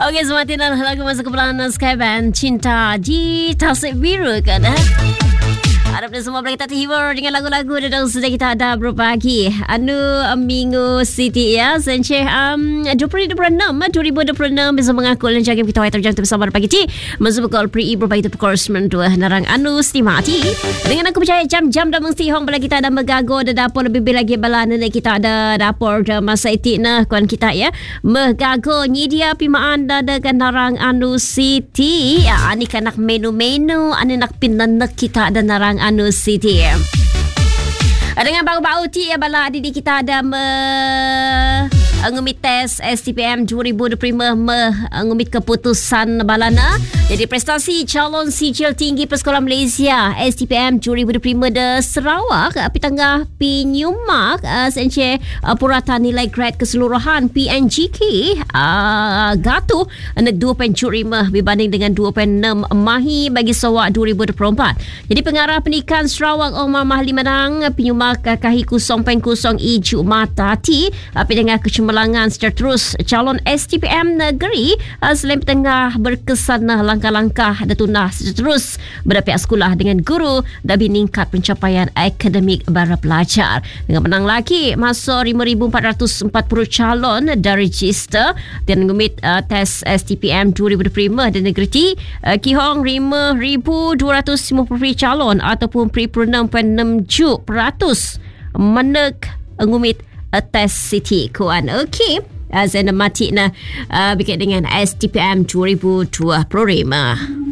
Okey, semakin lagu masa kepulauan Skyband Cinta di Tasik Biru kan. Harap dan semua boleh kita terhibur dengan lagu-lagu dan sudah kita ada berbagi. Minggu City ya. Senceh 2026 bisa mengaku dan jaga kita waiter jantung bersama pagi ci. Masuk pukul pre berbagi pukul 92 narang stimati. Dengan aku percaya jam-jam dah mesti hong bala kita ada megago dan dapur lebih lagi bala nenek kita ada dapur dan masa itik nah kawan kita ya. Megago nyedia pimaan dah dengan narang City. Ya, ani kanak menu-menu ani nak pinanak kita ada narang City. Dengan baru-baru ti ya bala adik kita ada mengumit tes STPM 2025 mengumit keputusan balana. Jadi prestasi calon sijil tinggi Persekolahan Malaysia STPM 2025 de Sarawak api tengah pinyumak senche purata nilai grade keseluruhan PNGK gatuh anak 2.5 berbanding dengan 2.6 mahi bagi Sarawak 2024. Jadi pengarah pendidikan Sarawak Omar Mahli Menang pinyumak kahi 0.0 iju mata ti api tengah kecemerlangan secara terus calon STPM negeri selain tengah berkesan langkah-langkah dan tunah terus berdapat sekolah dengan guru dan meningkat pencapaian akademik para pelajar. Dengan menang lagi masuk 5,440 calon dari register dan mengumit tes STPM 2025 dan negeri kihong 5,250 calon ataupun 6.6% menek ngumit tes City kuan. Okey. Azan mati na bikin dengan STPM 2025.